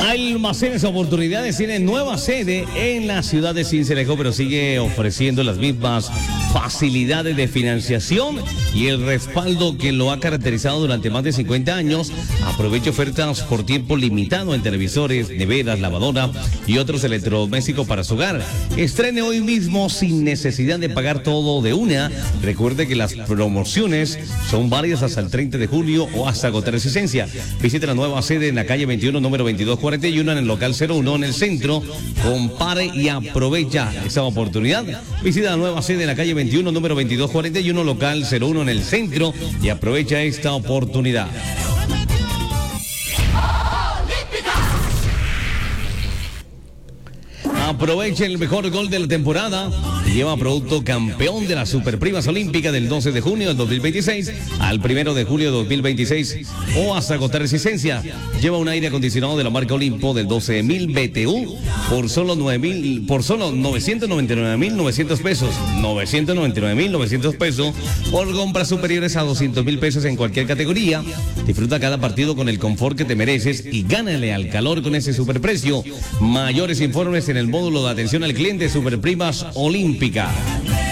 Almacenes Oportunidades tiene nueva sede en la ciudad de Sincelejo, pero sigue ofreciendo las mismas facilidades de financiación y el respaldo que lo ha caracterizado durante más de 50 años. Aproveche ofertas por tiempo limitado en televisores, neveras, lavadora y otros electrodomésticos para su hogar. Estrene hoy mismo sin necesidad de pagar todo de una. Recuerde que las promociones son válidas hasta el 30 de julio o hasta agotar existencia. Visite la nueva sede en la calle 21, número 2241, en el local 01 en el centro. Compare y aprovecha esa oportunidad. Visita la nueva sede en la calle 21, número 2241, local 01 en el centro y aprovecha esta oportunidad. Aproveche el mejor gol de la temporada y lleva producto campeón de las Superprimas Olímpicas del 12 de junio del 2026 al 1 de julio de 2026 o hasta agotar existencia. Lleva un aire acondicionado de la marca Olimpo del 12.000 BTU por solo 999.900 pesos. 999.900 pesos por compras superiores a 200.000 pesos en cualquier categoría. Disfruta cada partido con el confort que te mereces y gánale al calor con ese superprecio. Mayores informes en el módulo de atención al cliente Superprimas Olímpica.